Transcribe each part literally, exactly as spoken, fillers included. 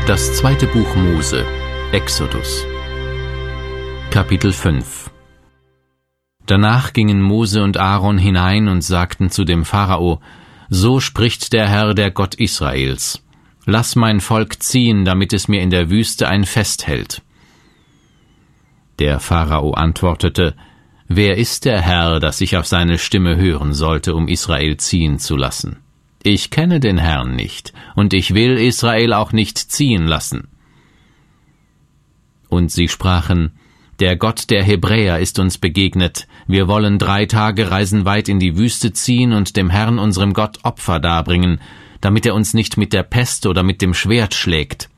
Das zweite Buch Mose, Exodus, Kapitel fünf. Danach gingen Mose und Aaron hinein und sagten zu dem Pharao: So spricht der Herr, der Gott Israels: Lass mein Volk ziehen, damit es mir in der Wüste ein Fest hält. Der Pharao antwortete: Wer ist der Herr, dass ich auf seine Stimme hören sollte, um Israel ziehen zu lassen? Ich kenne den Herrn nicht, und ich will Israel auch nicht ziehen lassen. Und sie sprachen: Der Gott der Hebräer ist uns begegnet. Wir wollen drei Tage Reisen weit in die Wüste ziehen und dem Herrn unserem Gott Opfer darbringen, damit er uns nicht mit der Pest oder mit dem Schwert schlägt.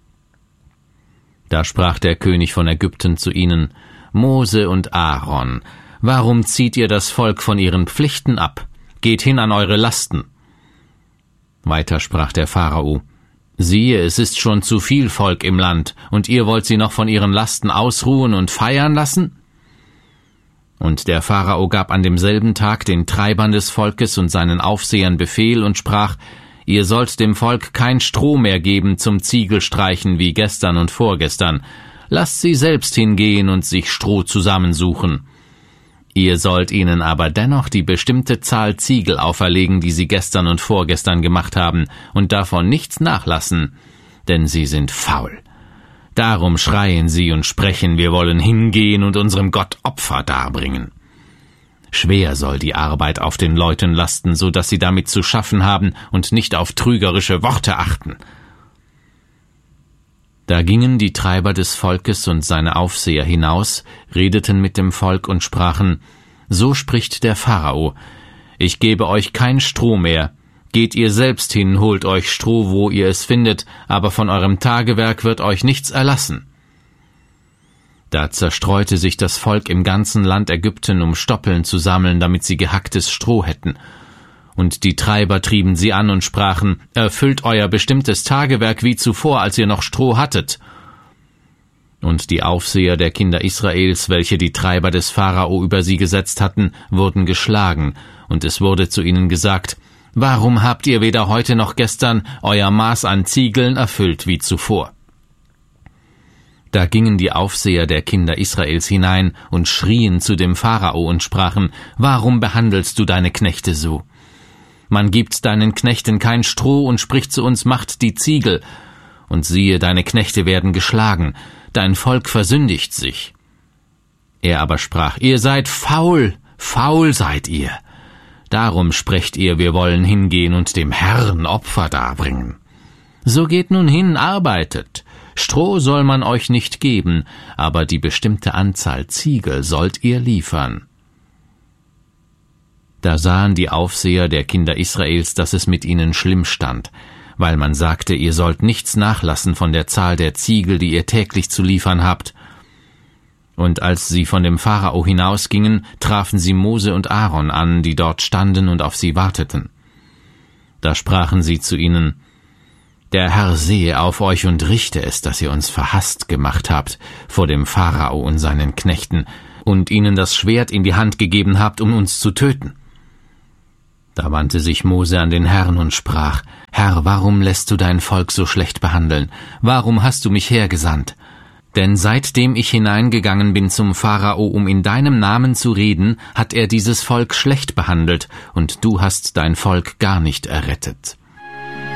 Da sprach der König von Ägypten zu ihnen: Mose und Aaron, warum zieht ihr das Volk von ihren Pflichten ab? Geht hin an eure Lasten. Weiter sprach der Pharao: Siehe, es ist schon zu viel Volk im Land, und ihr wollt sie noch von ihren Lasten ausruhen und feiern lassen? Und der Pharao gab an demselben Tag den Treibern des Volkes und seinen Aufsehern Befehl und sprach: Ihr sollt dem Volk kein Stroh mehr geben zum Ziegelstreichen wie gestern und vorgestern. Lasst sie selbst hingehen und sich Stroh zusammensuchen. Ihr sollt ihnen aber dennoch die bestimmte Zahl Ziegel auferlegen, die sie gestern und vorgestern gemacht haben, und davon nichts nachlassen, denn sie sind faul. Darum schreien sie und sprechen: Wir wollen hingehen und unserem Gott Opfer darbringen. Schwer soll die Arbeit auf den Leuten lasten, so dass sie damit zu schaffen haben und nicht auf trügerische Worte achten. Da gingen die Treiber des Volkes und seine Aufseher hinaus, redeten mit dem Volk und sprachen: So spricht der Pharao: Ich gebe euch kein Stroh mehr. Geht ihr selbst hin, holt euch Stroh, wo ihr es findet, aber von eurem Tagewerk wird euch nichts erlassen. Da zerstreute sich das Volk im ganzen Land Ägypten, um Stoppeln zu sammeln, damit sie gehacktes Stroh hätten. Und die Treiber trieben sie an und sprachen: Erfüllt euer bestimmtes Tagewerk wie zuvor, als ihr noch Stroh hattet. Und die Aufseher der Kinder Israels, welche die Treiber des Pharao über sie gesetzt hatten, wurden geschlagen, und es wurde zu ihnen gesagt: Warum habt ihr weder heute noch gestern euer Maß an Ziegeln erfüllt wie zuvor? Da gingen die Aufseher der Kinder Israels hinein und schrien zu dem Pharao und sprachen: Warum behandelst du deine Knechte so? Man gibt deinen Knechten kein Stroh und spricht zu uns: Macht die Ziegel. Und siehe, deine Knechte werden geschlagen, dein Volk versündigt sich. Er aber sprach: Ihr seid faul, faul seid ihr. Darum sprecht ihr: Wir wollen hingehen und dem Herrn Opfer darbringen. So geht nun hin, arbeitet. Stroh soll man euch nicht geben, aber die bestimmte Anzahl Ziegel sollt ihr liefern. Da sahen die Aufseher der Kinder Israels, dass es mit ihnen schlimm stand, weil man sagte: Ihr sollt nichts nachlassen von der Zahl der Ziegel, die ihr täglich zu liefern habt. Und als sie von dem Pharao hinausgingen, trafen sie Mose und Aaron an, die dort standen und auf sie warteten. Da sprachen sie zu ihnen: Der Herr sehe auf euch und richte es, dass ihr uns verhasst gemacht habt vor dem Pharao und seinen Knechten und ihnen das Schwert in die Hand gegeben habt, um uns zu töten. Da wandte sich Mose an den Herrn und sprach: Herr, warum lässt du dein Volk so schlecht behandeln? Warum hast du mich hergesandt? Denn seitdem ich hineingegangen bin zum Pharao, um in deinem Namen zu reden, hat er dieses Volk schlecht behandelt, und du hast dein Volk gar nicht errettet.